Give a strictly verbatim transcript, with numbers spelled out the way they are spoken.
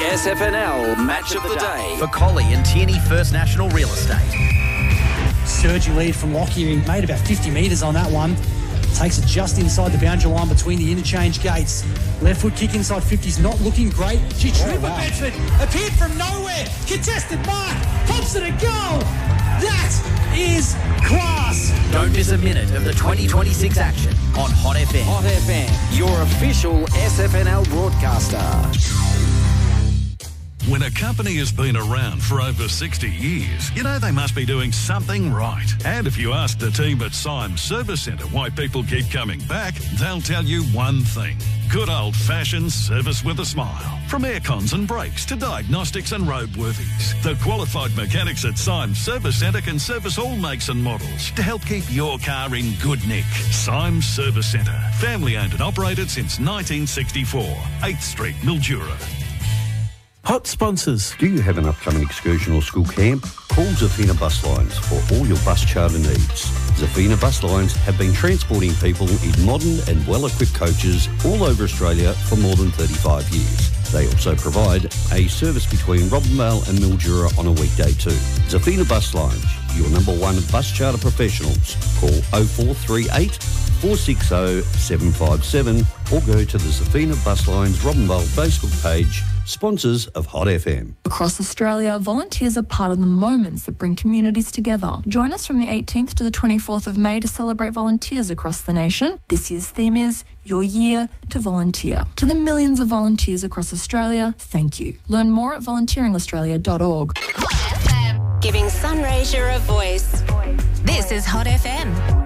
S F N L Match of the Day. For Collie and Tierney First National Real Estate. Sergi lead from Lockyer. He made about fifty metres on that one. Takes it just inside the boundary line between the interchange gates. Left foot kick inside fifty's not looking great. Gee, Trooper oh, wow. Bedford appeared from nowhere. Contested mark. Pops it a goal. That is class. Don't miss a minute of the twenty twenty-six action on Hot F M. Hot F M, your official S F N L broadcaster. When a company has been around for over sixty years, you know they must be doing something right. And if you ask the team at Symes Service Centre why people keep coming back, they'll tell you one thing. Good old-fashioned service with a smile. From aircons and brakes to diagnostics and roadworthies, the qualified mechanics at Symes Service Centre can service all makes and models to help keep your car in good nick. Symes Service Centre, family-owned and operated since nineteen sixty-four. eighth Street, Mildura. Hot sponsors. Do you have an upcoming excursion or school camp? Call Zafina Bus Lines for all your bus charter needs. Zafina Bus Lines have been transporting people in modern and well-equipped coaches all over Australia for more than thirty-five years. They also provide a service between Robinvale and Mildura on a weekday too. Zafina Bus Lines, your number one bus charter professionals. Call oh four three eight, four six oh, seven five seven or go to the Zafina Bus Lines Robinvale Facebook page. Sponsors of Hot F M. Across Australia, volunteers are part of the moments that bring communities together. Join us from the eighteenth to the twenty-fourth of May to celebrate volunteers across the nation. This year's theme is Your Year to Volunteer. To the millions of volunteers across Australia, thank you. Learn more at volunteering australia dot org. Hot F M, giving Sunraysia a voice. This is Hot F M.